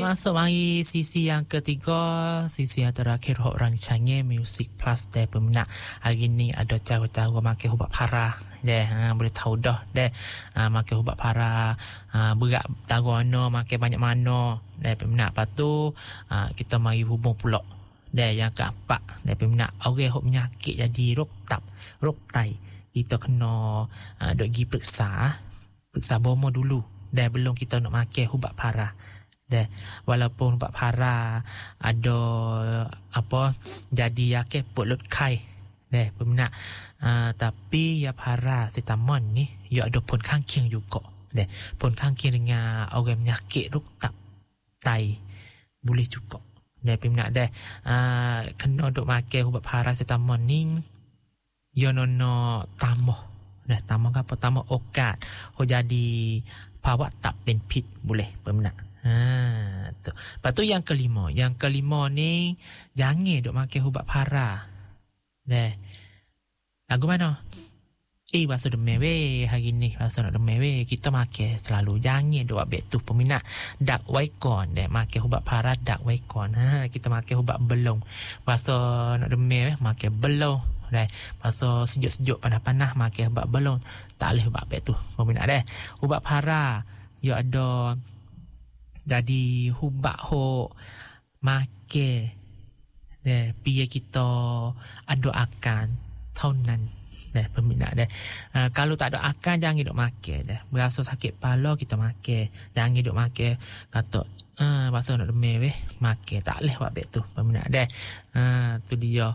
masuk mari sisi yang ketiga, sisi yang terakhir orang canggih Music Plus deh peminat. Hari ni ada cara-cara makan ubat para deh, boleh tahu dah deh. Makan ubat para berat tarana, makan banyak mana deh peminat. Lepas tu kita mari hubung pula deh yang keempat deh peminat. Orang hok penyakit jadi roktai. Kita kena dok pergi periksa bomo dulu deh belum kita nak makan ubat para. Deh, walaupun ubat para ada apa jadi yakin pulut kai deh peminat, tapi ya para setamon ni ya ada pun kangking juga deh, pun kangking dengan orang penyakit ruktak tai boleh juga deh peminat deh. Kena duk makan ubat para setamon ni ya nono tamoh deh, tamoh apa tamoh okat ho jadi pawat tak ben pit boleh peminat. Tu. Lepas tu yang kelima ni jangan duk makan ubat para. Deh. Lagu mana? Bahasa demam weh hari ni, bahasa nak demam weh. Kita makan selalu jangan duk ambil tu peminat. Dak waikon deh makan ubat para dak waikon. Kita makan ubat belong. Bahasa nak demam makan belong. Deh. Bahasa sejuk-sejuk panas-panas makan ubat belong. Tak boleh ubat tu peminat deh. Ubat para ya ada jadi ubat ho make deh biar kita ada akan tahunan deh peminat deh. Kalau tak ada akan jangan duk makan deh. Berasa sakit kepala kita makan. Jangan duk makan kata bahasa nak demam weh makan tak leh buat tu peminat deh. Tu dia.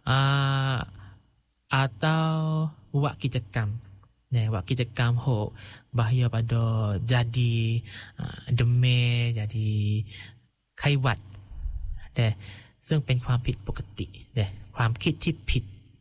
Atau buat kicekam. Buat kicekam ho bahaya pada jadi demam, jadi kaiwat deh. ซึ่งเป็นความผิดปกติเด้ความคิดที่ผิด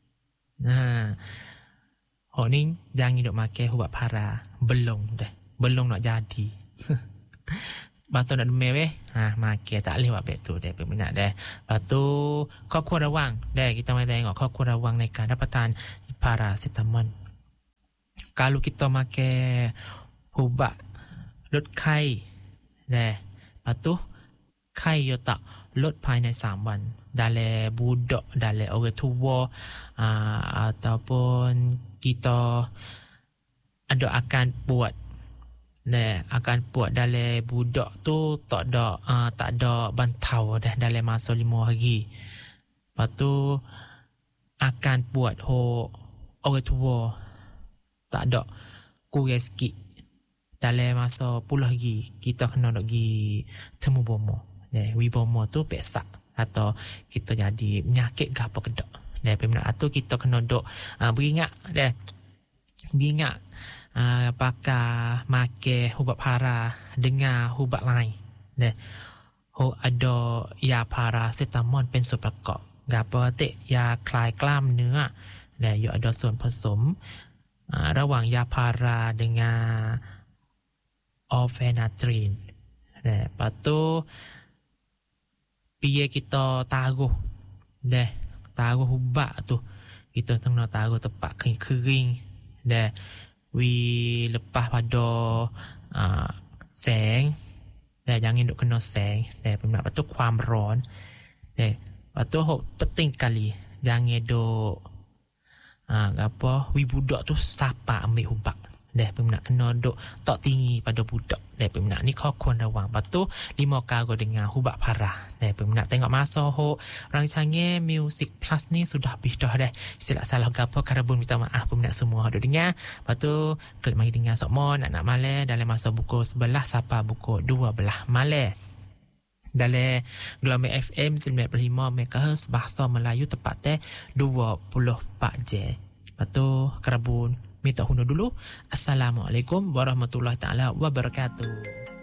โหนี่ยังอยู่มาแก้อุบัติภาระbelum nak jadi Batu nak demam weh makan tak boleh buat begitu deh peminat deh. Lepas tu ครอบครัวระวัง deh kita mari tengok ครอบครัวระวังในการรับประทาน paracetamol. Kalau kita makan ubat lut kai deh, lepas tu kai yo tak lut ภายใน3 วัน dalam budak dalam orang tua ataupun kita ada akan buat akan buat dalam budak tu tak ada bantau dah dalam masa 5 hari. Lepas tu akan buat orang tua tak ada kurang sikit dalam masa 10 hari kita kena nak pergi temu bomo. Wibomo tu pesak atau kita jadi penyakit ke apa kedak. Peminat tu kita kena duk beringat pakai makan ubat para dengan ubat lain. Ada ya paracetamol เป็นส่วนประกอบ gapo te ยาคลายกล้ามเนื้อ อยู่ada ส่วนผสม ระหว่างยาพารา dengan orphanatrin. Lepas tu biar kita taruh ubat tu kita kena taruh tempat kering-kering lepas pada seng jangan duk kena seng lepas tu ความร้อน lepas tu penting kali jangan duk budak tu siapa ambil ubat peminat kena duk tak tinggi pada budak peminat ni kauควรระวัง lepas tu 5 kali dengan ubat parah peminat tengok masa rancangan Music Plus ni sudah habis dah silap salah gapo karabun minta maaf peminat semua ada dengar. Lepas tu klik mari dengar semua nak malam dalam masa pukul 11 sampai pukul 12 malam dalam gelombang FM 95 MHz bahasa Melayu tepatnya 24 jam. Lepas tu karabun minta hundur dulu. Assalamualaikum warahmatullahi taala wabarakatuh.